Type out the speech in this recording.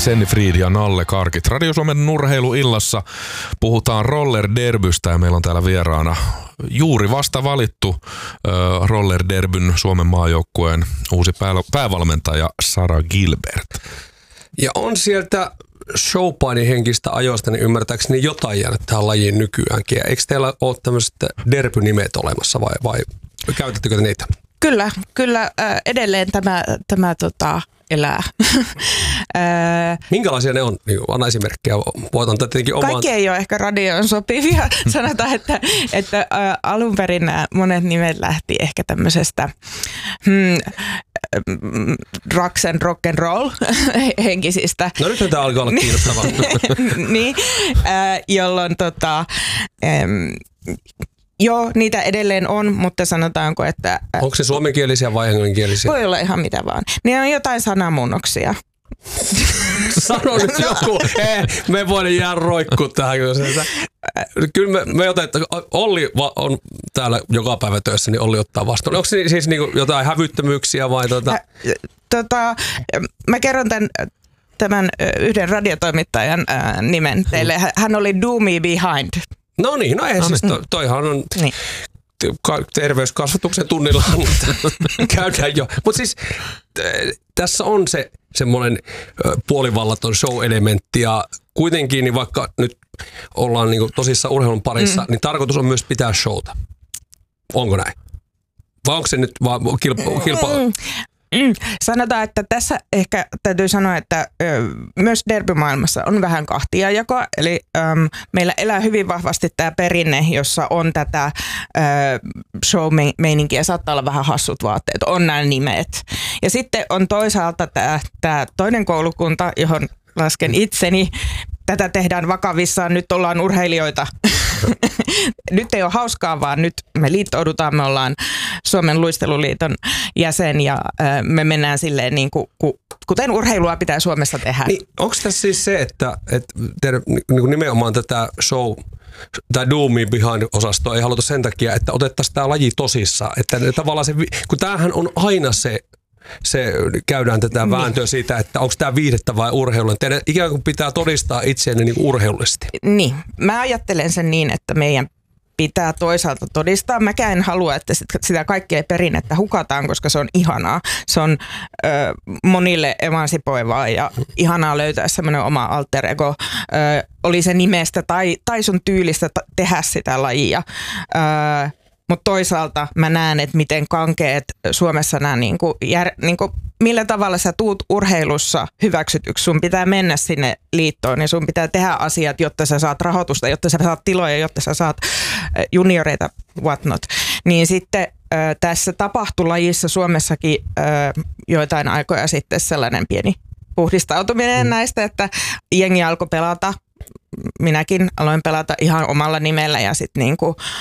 Senni Fried ja Nalle Karkit. Radio Suomen Urheiluillassa puhutaan rollerderbystä ja meillä on täällä vieraana juuri vasta valittu rollerderbyn Suomen maajoukkueen uusi päävalmentaja Sara Gilbert. Ja on sieltä showpainin henkistä ajoista, niin ymmärtääkseni jotain jäänyt tähän lajiin nykyäänkin. Ja eikö teillä ole tämmöiset derbynimet olemassa vai käytättekö te niitä? Kyllä edelleen tämä elää. Minkälaisia ne on? Anna esimerkkejä. Voitan tietenkin omaan. Kaikki ei ole ehkä radioon sopivia. Sanotaan, että alun perin nämä monet nimet lähti ehkä tämmöisestä rocks and rock and roll henkisistä. No nythän tämä alkaa olla kiinnostavaa. Niin, jolloin joo, niitä edelleen on, mutta sanotaanko, että... Onko se suomenkielisiä vai englanninkielisiä? Voi olla ihan mitä vaan. Ne on jotain sanamuunnoksia. Sano nyt joku. Me voidaan jäädä roikkuu tähän. Kyllä me otetaan, Olli on täällä joka päivä töissä, niin Olli ottaa vastuun. Onko se siis niinku jotain hävyttömyyksiä vai Mä kerron tämän yhden radiotoimittajan nimen teille. Hän oli Do Me Behind. No niin, siis toihan on niin. Terveyskasvatuksen tunnilla käydään jo. Mutta siis tässä on se semmoinen puolivallaton show-elementti ja kuitenkin niin vaikka nyt ollaan niinku tosissaan urheilun parissa, niin tarkoitus on myös pitää showta. Onko näin? Vai onko se nyt vaan kilpa? Sanotaan, että tässä ehkä täytyy sanoa, että myös derbymaailmassa on vähän kahtiajakoa. Eli meillä elää hyvin vahvasti tämä perinne, jossa on tätä show-meininkiä. Saattaa olla vähän hassut vaatteet, on nämä nimet. Ja sitten on toisaalta tämä toinen koulukunta, johon lasken itseni. Tätä tehdään vakavissaan, nyt ollaan urheilijoita. Nyt ei ole hauskaa, vaan nyt me liittoudutaan, me ollaan Suomen luisteluliiton jäsen ja me mennään silleen niin kuin, kuten urheilua pitää Suomessa tehdä. Niin, onko tässä siis se, että niin nimenomaan tätä show, tämä Do Me Behind-osastoa ei haluta sen takia, että otettaisiin tämä laji tosissaan. Että tavallaan se, kun tämähän on aina se käydään tätä vääntöä siitä, että onko tämä viihdettä vai urheilua. Teidän ikään kuin pitää todistaa itseänne niin urheilullisesti. Niin, mä ajattelen sen niin, että meidän pitää toisaalta todistaa. Mäkään en halua, että sitä kaikkea perinnettä hukataan, koska se on ihanaa. Se on monille emansipoivaa ja ihanaa löytää semmoinen oma alter ego. Oli se nimestä tai sun tyylistä tehdä sitä lajia. Mutta toisaalta mä näen, että miten kankeet Suomessa nämä, millä tavalla sä tuut urheilussa hyväksytyksi. Sun pitää mennä sinne liittoon ja sun pitää tehdä asiat, jotta sä saat rahoitusta, jotta sä saat tiloja, jotta sä saat junioreita, whatnot. Niin sitten tässä tapahtui lajissa Suomessakin joitain aikoja sitten sellainen pieni puhdistautuminen näistä, että jengi alkoi pelata. Minäkin aloin pelata ihan omalla nimellä ja sitten niinku